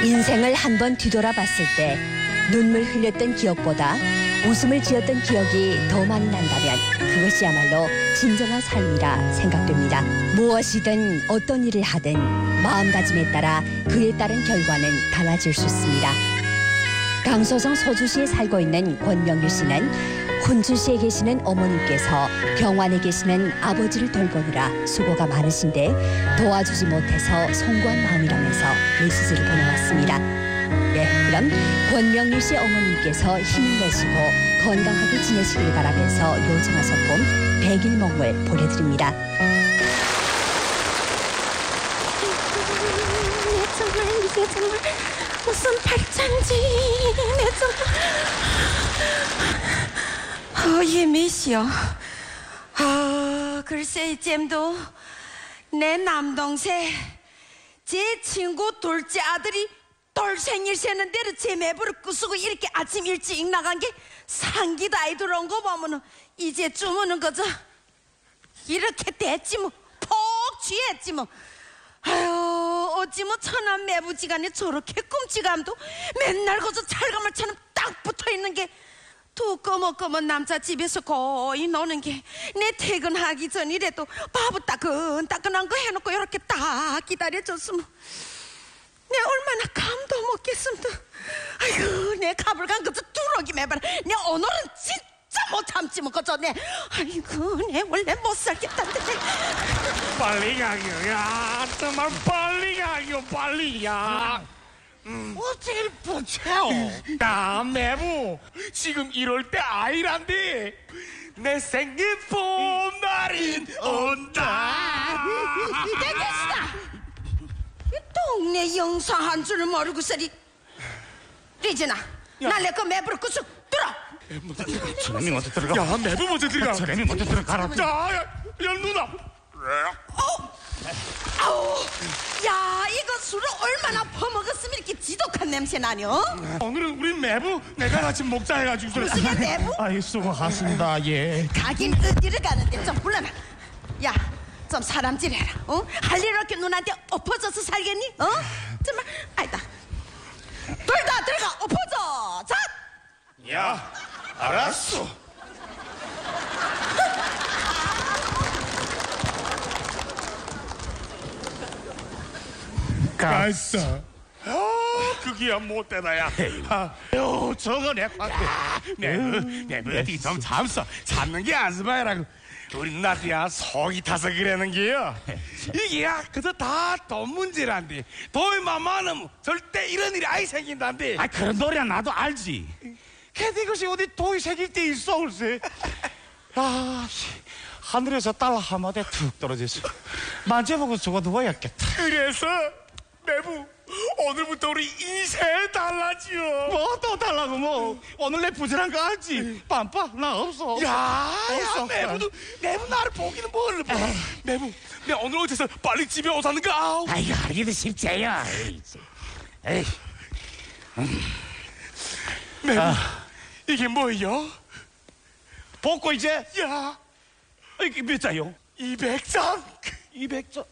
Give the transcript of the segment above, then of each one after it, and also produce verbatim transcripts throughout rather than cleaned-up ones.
인생을 한번 뒤돌아봤을 때 눈물 흘렸던 기억보다 웃음을 지었던 기억이 더 많이 난다면 그것이야말로 진정한 삶이라 생각됩니다. 무엇이든 어떤 일을 하든 마음가짐에 따라 그에 따른 결과는 달라질 수 있습니다. 강서성 소주시에 살고 있는 권명유 씨는 혼주시에 계시는 어머님께서 병원에 계시는 아버지를 돌보느라 수고가 많으신데 도와주지 못해서 송구한 마음이라면서 메시지를 보내왔습니다. 네, 그럼 권명유 씨 어머님께서 힘을 내시고 건강하게 지내시길 바라면서 요정아 소품 백일몽을 보내드립니다. 내 정말 이게 정말 무슨 발장지. 내 정말 어이 미시여. 아 글쎄 이잼도 내 남동생 제 친구 둘째 아들이 돌 생일 세는 대로 제 매부를 부수고 이렇게 아침 일찍 나간 게 상기도 아이 들어온 거 보면은 이제쯤은 그저 이렇게 됐지 뭐. 폭 취했지 뭐. 아유 어찌 뭐 천안 매부지간에 저렇게 끔찍함도 맨날 거저 찰가말처럼 딱 붙어있는 게 두 꺼먹꺼먹 남자 집에서 거의 노는 게 내 퇴근하기 전이라도 밥을 따끈따끈한 거 해놓고 이렇게 딱 기다려줬으면 내 얼마나 감도 먹겠습니다. 아이고 내 가불간 그저 두럭이 매봐라. 내 오늘은 진짜 못 참지 뭐 그저 내 아이고 내 원래 못 살겠단데. 빨리 가요. 야 정말 빨리 가요. 빨리야. 음. 어떻게 붙여요? 야 매부 지금 이럴 때 아이란데 내 생일 봄날이 온다. 내 것이다. 이 동네 영사한 줄을 모르고 서리. 리진아 날래 그 매부를 구석 들어. 저놈이 먼저 들어가. 야 매부 먼저 들어가. 저놈이 먼저 들어가라. 야, 야, 야 누나. 어? 아우, 야 이거 술을 얼마나 퍼먹었으면 이렇게 지독한 냄새 나뇨? 오늘은 우리 매부 내가 같이 먹자 해가지고 그래. 무슨 게 매부? 아이 수고하십니다. 예. 가긴 어디를 가는데 좀 불러라. 야, 좀 사람질해라. 어? 할 일 이렇게 누나한테 엎어져서 살겠니? 어? 정말 아니다. 둘 다 들어가 엎어져. 자. 야, 알았어. 갔어. 아, 그게야 못되다야. 요 저거 내 관계. 내 어디 좀 참소. 참는 게 안쓰바야라고. 우리 누나들이야 속이 타서 그러는 게요. 이게야 그저 다 돈 문제란데 돈만 많으면 절대 이런 일이 아예 생긴단데. 아 그런 노래야 나도 알지. 걔도 이것이 어디 돈이 생길 때 있어 글쎄. 아 하늘에서 딸 한마디 툭 떨어졌어. 만져보고 저거 누워야겠다. 그래서 매부 오늘부터 우리 인생 달라지요. 뭐 또 달라고 뭐. 오늘 내 부지런 거 알지? 빰빠 나 없어. 야, 야 없어. 매부도 매부 나를 보기는 뭘로 봐. 매부 내 오늘 어째서 빨리 집에 오사는가. 아우. 아이고 알기도 쉽지요. 에이. 매부 아. 이게 뭐예요? 벗고 이제 야 이게 몇 자요? 이백 장. 이백 자.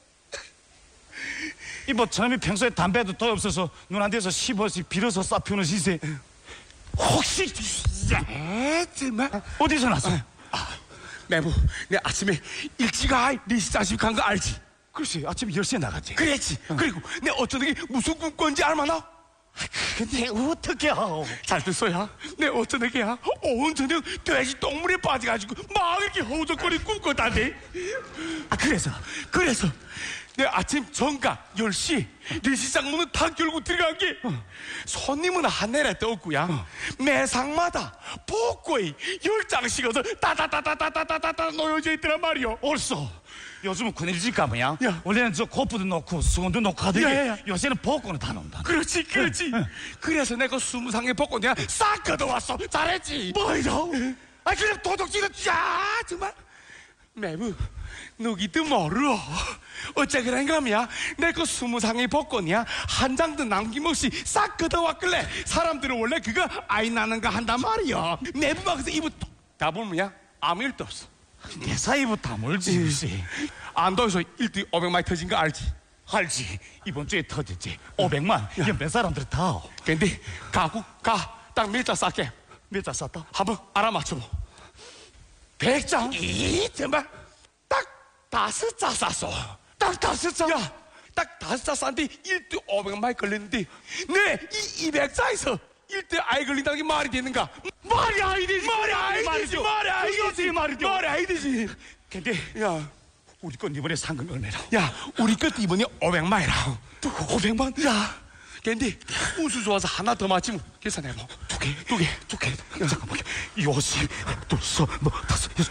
이뭐 저놈이 평소에 담배도 더 없어서 눈안대서 십 원씩 빌어서 싸피우는 시세. 혹시 에 정말. 어디서 났어? 아, 매부 내 아침에 일찍 아 리시 자식 간 거 알지? 글쎄 아침 열 시에 나갔지. 그랬지. 그리고 내 어쩌는 게 무슨 꿈꿨는지 알마나? 근데 어떻게 하오? 잘 듣어야. 내 어쩌는 게야 온 저녁 돼지 똥물에 빠져가지고 막 이렇게 허우적거리 꿈꿨다네. 아 그래서 그래서 내 아침 정각 열 시 리시장 문은 탁 열고 들어간 게 손님은 한 내라도 없고야. 매상마다 복고이 열 장씩 얻어 따다다다다다다다 놓여져 있더란 말이오. 옳소. 요즘은 그늘질까 뭐야? 야. 원래는 저 코프도 놓고 수건도 놓고 하더니 야, 야, 야. 요새는 복권을 다 놓는다. 그렇지 그렇지. 그래서 내가 스무 상에 복고 내가 싹 걷어왔어. 잘했지. 뭐이러? 아 그럼 도둑질은 야 정말 매부 누기도 모르어. 어째 그런가면 내거 스무 상의 복권이야 한 장도 남김없이 싹 걷어왔길래 사람들은 원래 그거 아이 나는 거 한단 말이야. 매부가 그래서 입을 다 보면야 아무 일도 없어. 내 사이부터 몰지. 안도에서 일등이 오백만이 터진 거 알지? 알지. 이번 주에 터졌지. 오백만. 연변 사람들 다. 근데 가구 가딱 몇 장 쌀게. 몇 장 쌌다? 한번 알아맞혀보. 백 장? 이 정말 딱 다섯 장 쌌어. 딱 다섯 장? 야, 딱 다섯 장 쌌는데 일대 오백만이 걸렸는데 내이 이백 장에서 일대 아이 걸린다는 게 말이 되는가? 말이 아니지. 말이 아니지. 말이죠. 말이 아니지. 그거지 말이죠. 말이 아니지. 근데 야, 우리 건 이번에 상금 얼마라? 야, 우리 것 이번에 오백만이라. 오백만? 야, 근데 운수 좋아서 하나 더 맞히면 계산해봐. 두 개, 두 개. 두 개. 잠깐만. 요십, 둘서, 뭐 다섯, 여섯,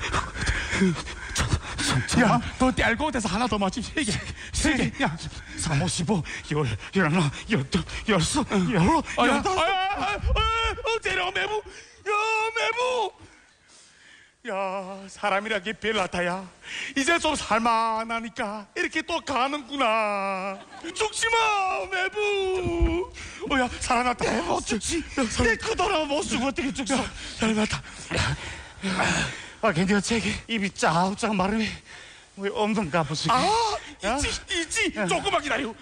야, 너 떼알고 돼서 하나 더 맞히면 세 개. 세 개. 야, 삼오십오, 열, 열하나, 열둘, 열섯, 열로, 아, 야, 열다섯. 아, 아, 아, 어, 때려 매부. 야, 매부. 야, 사람이란 게 별나타야. 이제 좀 살만하니까 이렇게 또 가는구나. 죽지 마, 매부. 어, 야, 살아났다. 못 죽지. 내 그 돈을 못 쓰고 어떻게 죽어? 살아났다. 아, 근데 어째 입이 쫙쫙 마르네. 왜 없는가 보시. 아, 야? 있지, 있지. 조금만 기다려.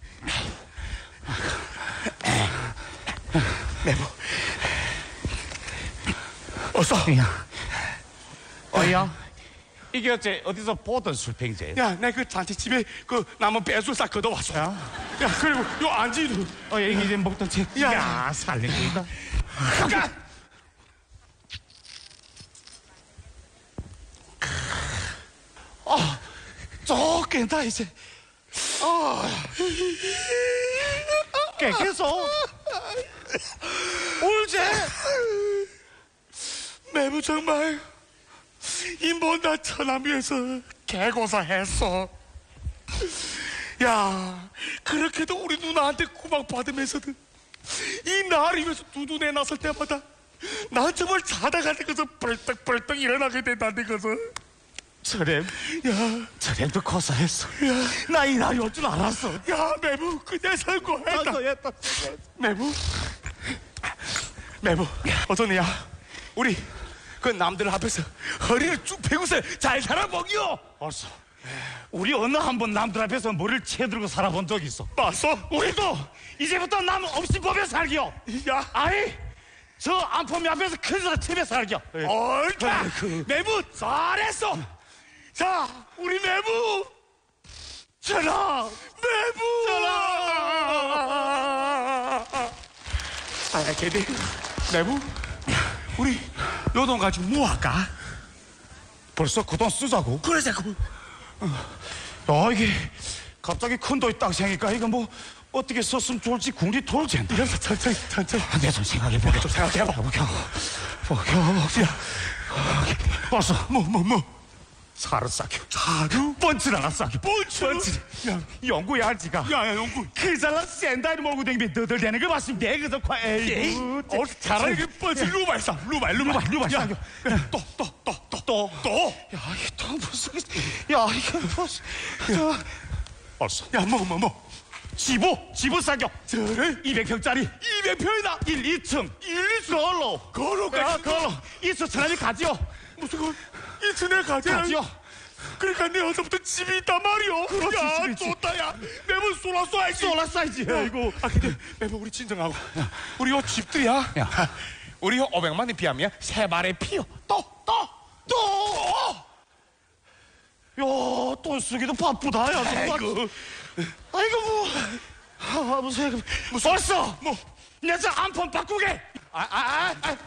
매부. 어서. 야, 어야. 이게 어째 어디서 보던 술팽제? 야, 내 그 잔치집에 그 남은 배술사 걷어왔어. 야, 야, 그리고 요 안지도. 어, 이게 이제 먹던 책. 야. 야, 살리니까. 잠깐. 아, 쫓긴다 이제. 아, 깨끗어. 울제. 매부 정말 인본다 천남 위해서 개고사했어. 야, 그렇게도 우리 누나한테 구박 받으면서도 이 나를 위해서 두둔해 나설 때마다 난 정말 자다가 되고서 벌떡벌떡 일어나게 된다는 것을. 저렴, 야, 저렴도 고사했어. 나 이 날이 올 줄 알았어. 야, 매부 그냥 설고했다. 했다. 매부, 매부, 어쩌냐? 우리 그 남들 앞에서 허리를 쭉 펴고서 잘 살아보기요. 알았어. 우리 어느 한 번 남들 앞에서 머리를 채들고 살아본 적 있어. 맞어? 우리도 이제부터 남 없이 법에 살기요. 야, 아이, 저 안포미 앞에서 큰 소리 치며 살기요. 옳다. 매부 잘했어. 자, 우리 매부 전화, 매부 전화. 아, 걔들 매부, 우리 요 돈 가지고 뭐 할까? 벌써 그 돈 쓰자고? 그러자고. 야, 이게 갑자기 큰 돈이 딱 생기니까 이거 뭐 어떻게 썼으면 좋을지 궁리 돌젠다. 이래서 천천히, 천천히. 내 좀 생각해보게. 좀 생각해봐. 보겨. 보겨. 야, 벌써 뭐, 뭐, 뭐. 사를 싸겨. 사료? 뻔치를 하나 싸겨. 뻔치? 뻔치. 야, 영구의 알지가. 야, 야, 영구. 그 잘난 센다이를 몰고 다니면 너덜대는 거 봤으면 내가 더 과. 에이, 어, 잘하는 게 뻔치 루발 싸. 루발, 루발, 루발 야, 싸겨. 또, 또, 또, 또, 또. 또. 야, 이게 또 무슨. 야, 이게 무슨. 저. 알았어. 야, 뭐, 뭐, 뭐. 지부, 지부 싸겨. 저래? 이백 평짜리. 이백 평이다. 일, 이 층. 일, 걸로. 걸어까지. 걸로. 이서 천원이 가지요. 무슨 걸? 이천에 가지? 가지요. 그러니까 내 어서부터 집이 있단 말이오. 그렇지, 야, 집이 있지. 좋다, 야. 매번 쏠아 쏴야지. 쏠라 싸이지. 아이고. 아, 근데 매번 우리 진정하고. 우리 요 집들이야. 야. 우리 요 오백만에 비하면 세 발의 피요. 또, 또, 또. 야, 돈 쓰기도 바쁘다, 야. 정말. 아이고. 아이고, 뭐. 아, 무슨, 무슨. 벌써! 뭐. 내 저 안폰 바꾸게! 아, 아, 아, 아.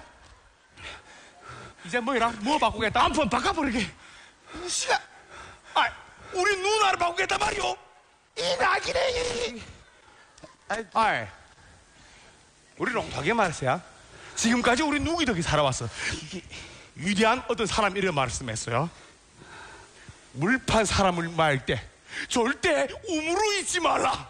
이제 뭐이라? 뭐 바꾸겠다? 안폰 바꿔버리게! 시간. 아, 우리 누나를 바꾸겠단 말이오. 이 낙이네. 아이, 우리 롱하게 말했어요. 지금까지 우리 누구 덕에 살아왔어. 이게 위대한 어떤 사람 이름 말씀했어요. 물판 사람을 말 때 절대 우물로 잊지 말라.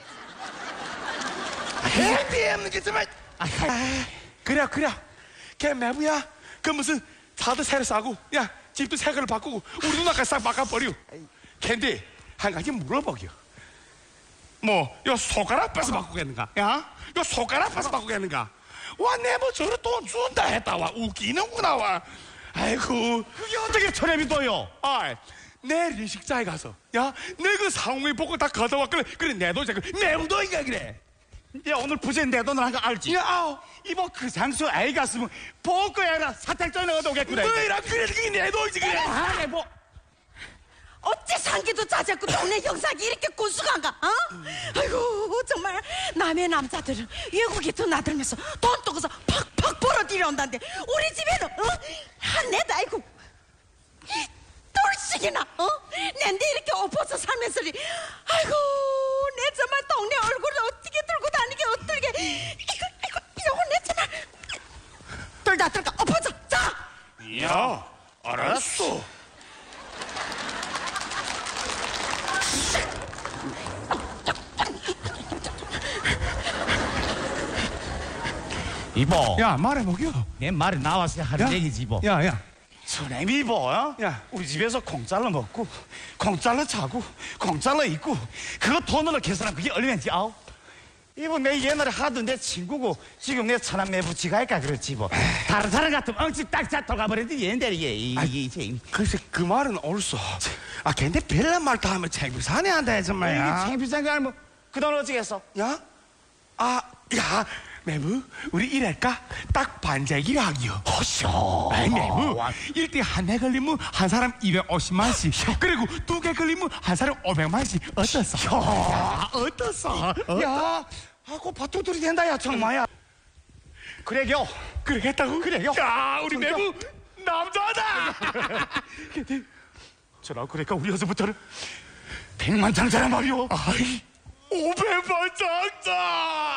해피 없는 게 정말. 그래, 그래. 걔 매부야. 그 무슨 차도 새로 사고, 야 집도 새 걸로 바꾸고 우리 누나까지 싹 바꿔버려. 캔디 한 가지 물어보겨. 뭐, 요 손가락 빼서 바꾸겠는가? 야, 요 손가락 빼서 바꾸겠는가? 와, 내 뭐 저를 돈 준다 했다 와 웃기는구나 와. 아이고, 그게 어떻게 천엽이 떠요? 아, 내 리식자에 가서 야 내 그 상위 복권 다 걷어와 그래 그래 내 돈 그 매운도인가 그래. 야 오늘 부재 내 돈을 한 거 알지? 야 아우 이모 그 장수 아이 갔으면 복구해라 사택전에 얻어오겠구나. 너희랑 그래 그게 내 돈이지 그래. 아니 뭐 어째 상기도 자작고 동네 형사기 이렇게 고수간가? 어? 아이고 정말 남의 남자들은 외국에 더 나들면서 돈 떠고서 팍팍 벌어들여 온다는데 우리 집에는 어? 한내도 아이고 돌씩이나 어? 낸데 이렇게 엎어서 살면서리 아이고 내 정말 동네 얼굴을 어떻게 들고 다니게 어떨게 이거 이거 이거 내 정말 떨다 떨다 엎어져 자 야 알았어. 이보 야 말해보겨. 내 말이 나와서 하는 야. 얘기지 이보. 야야 선생님 이보 어? 야. 우리 집에서 공짜로 먹고 공짜로 자고 공짜로 입고 그거 돈으로 계산하면 그게 얼마인지 아우? 이보 내 옛날에 하던 내 친구고 지금 내 차남 매부치 갈까 그렇지 이보. 다른 사람 같으면 엉치 딱 잡고 가버렸지 옛날에 이게 이게 글쎄 그 말은 옳소. 아 근데 별난 말도 하면 챙비산에 한다 정말야. 창피한 거 알면 그 돈 어찌겠어? 야? 아, 야, 매부, 우리 이럴까? 딱 반제기를 하기요. 허쇼. 아이, 매부, 일대 한 해 걸리면 한 사람 이백오십만씩, 그리고 두 개 걸리면 한 사람 오백만씩. 어떻소? 야, 어떻소? 야, 하고 바투들이 된다 야 정말야. 그래요. 그러겠다고? 그래요. 야, 우리 진짜. 매부, 남자다! 저라 그러니까 우리 여서부터는 백만 장자란 말이오. 아이, 오백만 장자!